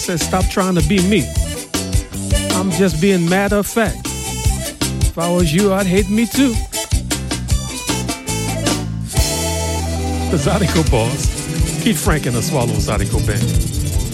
Said, stop trying to be me. I'm just being matter of fact. If I was you, I'd hate me too. The Zydeco Boss, Keith Frank and the Swallow Zydeco Band.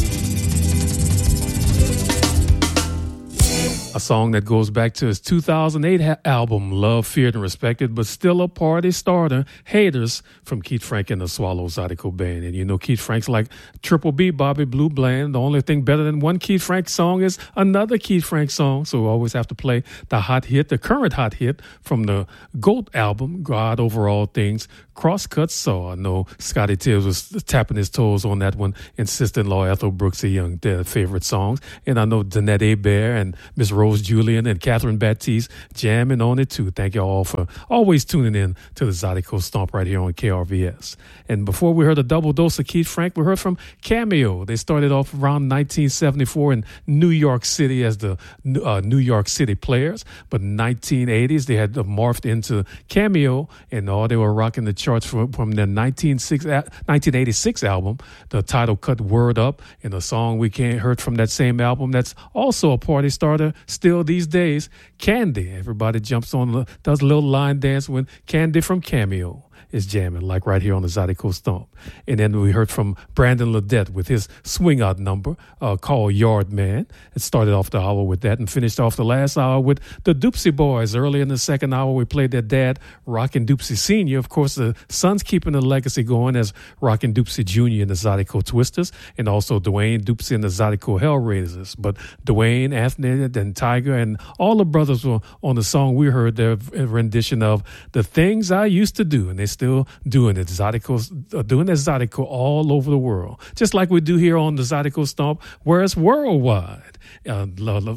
A song that goes back to his 2008 album, Love, Feared, and Respected, but still a party starter. Haters from Keith Frank and the Swallow Zydeco Band. And you know Keith Frank's like Triple B, Bobby Blue Bland. The only thing better than one Keith Frank song is another Keith Frank song. So we always have to play the hot hit, the current hot hit from the GOAT album, God Over All Things, Crosscut Saw. I know Scotty Tibbs was tapping his toes on that one, and Sister-in-Law Ethel Brooks, Young, their favorite songs. And I know Danette Hebert and Miss Rose Julian and Catherine Baptiste jamming on it too. Thank you all for always tuning in to the Zydeco Stomp right here on KRVS. And before we heard a double dose of Keith Frank, we heard from Cameo. They started off around 1974 in New York City as the New York City Players, but in the 1980s they had morphed into Cameo, and they were rocking the charts from their 1986 album, the title cut Word Up, and a song we heard from that same album that's also a party starter still these days, Candy. Everybody jumps on, does a little line dance when Candy from Cameo is jamming, like right here on the Zydeco Stomp. And then we heard from Brandon Ledette with his swing out number called Yard Man. It started off the hour with that and finished off the last hour with the Doopsie Boys. Early in the second hour, we played their dad, Rockin' Doopsie Sr. Of course, the son's keeping the legacy going as Rockin' Doopsie Jr. and the Zydeco Twisters, and also Dwayne Doopsie and the Zydeco Hellraisers. But Dwayne, Anthony, and Tiger, and all the brothers were on the song we heard, their rendition of The Things I Used to Do, and they still doing it. Zydeco's doing that Zydeco all over the world, just like we do here on the Zydeco Stomp, where it's worldwide. On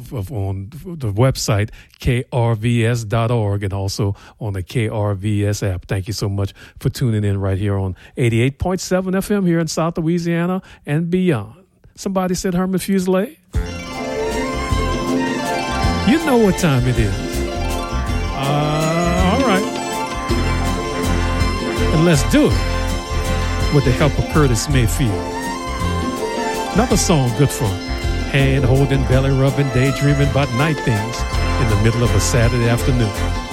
the website krvs.org and also on the KRVS app. Thank you so much for tuning in right here on 88.7 FM here in South Louisiana and beyond. Somebody said Herman Fuselier. You know what time it is. All right. And let's do it with the help of Curtis Mayfield. Another song good fun. Hand holding, belly rubbing, daydreaming about night things in the middle of a Saturday afternoon.